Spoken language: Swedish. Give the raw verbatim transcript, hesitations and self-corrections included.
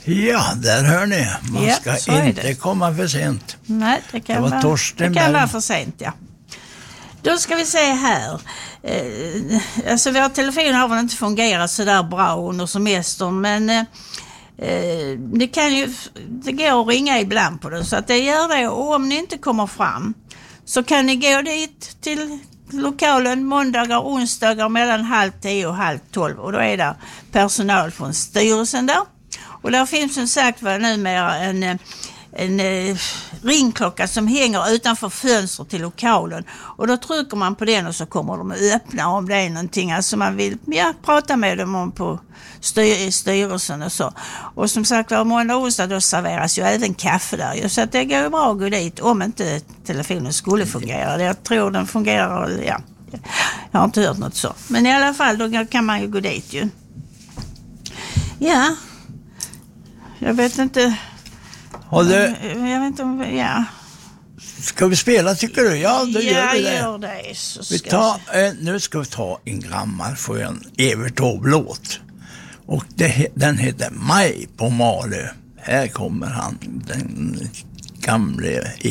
Ja, där hör ni. Man Ja, ska så är inte det. komma för sent. Nej, det kan, Det var vara, Torsten det kan Berg. vara för sent, ja. Då ska vi se här. Eh, alltså vår telefon har väl inte fungerat så där bra under semestern, men eh, eh, det kan ju, det går att ringa ibland på det, så att det gör det. Och om ni inte kommer fram så kan ni gå dit till lokalen måndagar och onsdagar mellan halv tio och halv tolv, och då är det personal från styrelsen där. Och där finns som sagt var numera en, en eh, ringklocka som hänger utanför fönster till lokalen, och då trycker man på den och så kommer de att öppna om det är någonting, alltså man vill ja, prata med dem om på styr, i styrelsen och så. Och som sagt var måndag och onsdag då serveras ju även kaffe där ju, så att det går ju bra att gå dit om inte telefonen skulle fungera. Jag tror den fungerar, ja. Jag har inte hört något så. Men i alla fall då kan man ju gå dit ju. Ja. Jag vet inte. Har du, Jag vet inte om, ja. ska vi spela tycker du? Ja, då gör vi det. Gör det så Vi ska tar, eh, nu ska vi ta en gammal skön Evert Taube-låt. Och det, den heter Maj på Malö. Här kommer han, den gamle